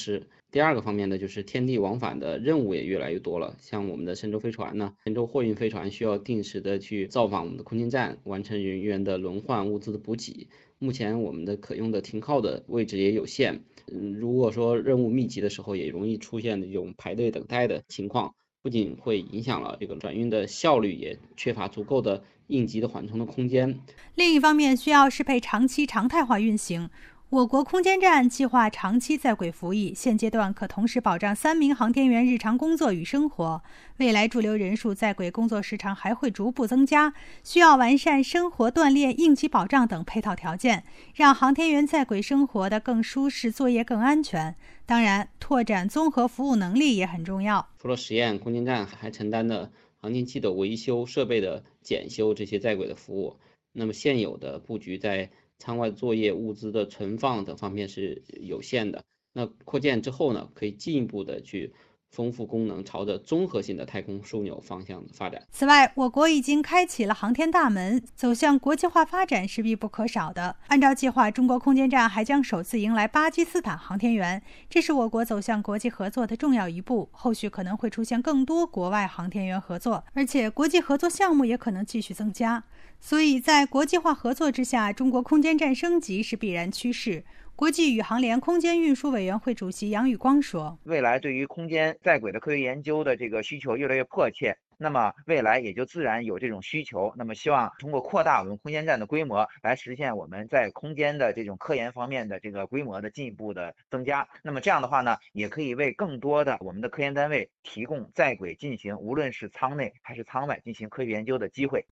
失。第二个方面呢，就是天地往返的任务也越来越多了，像我们的神舟飞船呢，神舟货运飞船需要定时的去造访我们的空间站，完成人员的轮换、物资的补给。目前我们的可用的停靠的位置也有限，如果说任务密集的时候，也容易出现这种排队等待的情况，不仅会影响了这个转运的效率，也缺乏足够的应急的缓冲的空间。 另一方面，需要适配长期常态化运行。我国空间站计划长期在轨服役，现阶段可同时保障3名航天员日常工作与生活。未来驻留人数、在轨工作时长还会逐步增加，需要完善生活锻炼、应急保障等配套条件，让航天员在轨生活得更舒适，作业更安全。当然，拓展综合服务能力也很重要。 除了实验，空间站还承担了航天器的维修、设备的检修这些在轨的服务。那么现有的布局在舱外作业、物资的存放等方面是有限的。那扩建之后呢，可以进一步的去丰富功能，朝着综合性的太空枢纽方向发展。 此外，我国已经开启了航天大门，走向国际化发展是必不可少的。按照计划，中国空间站还将首次迎来巴基斯坦航天员，这是我国走向国际合作的重要一步。后续可能会出现更多国外航天员合作，而且国际合作项目也可能继续增加。所以在国际化合作之下，中国空间站升级是必然趋势。国际宇航联空间运输委员会主席杨宇光说， 未来对于空间在轨的科学研究的这个需求越来越迫切，那么未来也就自然有这种需求。那么希望通过扩大我们空间站的规模，来实现我们在空间的这种科研方面的这个规模的进一步的增加。那么这样的话呢，也可以为更多的我们的科研单位提供在轨进行，无论是舱内还是舱外进行科学研究的机会。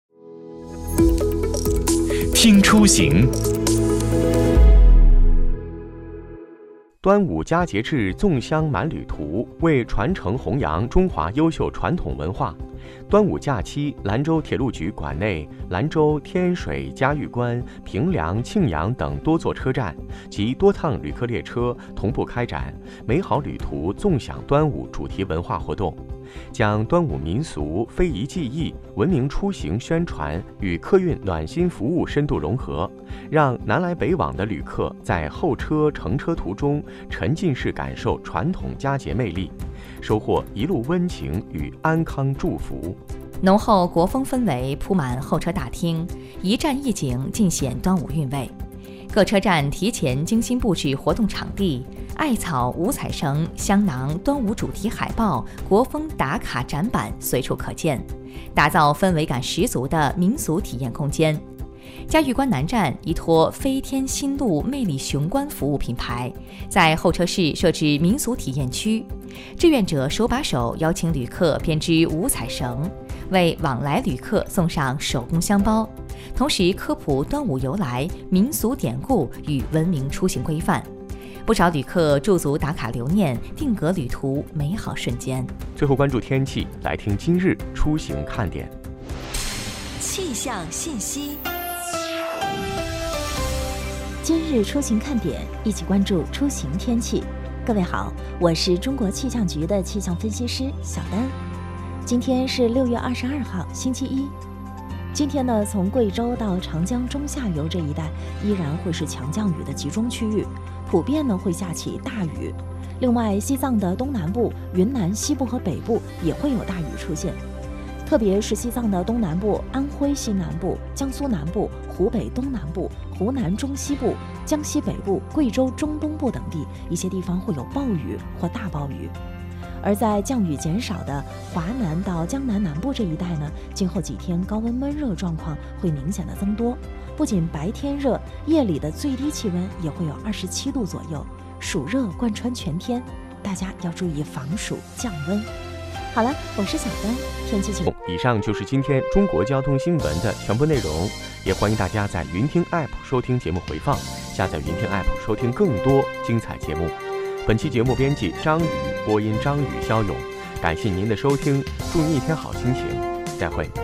听出行。端午佳节至，粽香满旅途，为传承弘扬中华优秀传统文化。端午假期，兰州铁路局管内兰州、天水、嘉峪关、平凉、庆阳等多座车站及多趟旅客列车同步开展“美好旅途，纵享端午”主题文化活动，将端午民俗、非遗技艺、文明出行宣传与客运暖心服务深度融合，让南来北往的旅客在候车乘车途中沉浸式感受传统佳节魅力，收获一路温情与安康祝福。 浓厚国风氛围铺满候车大厅，一站一景尽显端午韵味。各车站提前精心布置活动场地，艾草、五彩绳、香囊、端午主题海报、国风打卡展板随处可见，打造氛围感十足的民俗体验空间。嘉峪关南站依托飞天新路魅力雄关服务品牌，在候车室设置民俗体验区，志愿者手把手邀请旅客编织五彩绳，为往来旅客送上手工香包，同时科普端午由来、民俗典故与文明出行规范。不少旅客驻足打卡留念，定格旅途美好瞬间。 最后关注天气，来听今日出行看点。 气象信息。今日出行看点，一起关注出行天气。各位好，我是中国气象局的气象分析师小丹。今天是6月22号，星期一。今天呢，从贵州到长江中下游这一带依然会是强降雨的集中区域，普遍呢会下起大雨。另外，西藏的东南部、云南西部和北部也会有大雨出现。特别是西藏的东南部、安徽西南部、江苏南部、湖北东南部、湖南中西部、江西北部、贵州中东部等地，一些地方会有暴雨或大暴雨。而在降雨减少的华南到江南南部这一带呢，今后几天高温闷热状况会明显的增多，不仅白天热，夜里的最低气温也会有27度左右，暑热贯穿全天，大家要注意防暑降温。好了，我是小丹，天气晴。 以上就是今天中国交通新闻的全部内容，也欢迎大家在云听 App 收听节目回放，下载云听 App 收听更多精彩节目。本期节目编辑张宇，播音张宇、肖勇，感谢您的收听，祝您一天好心情，再会。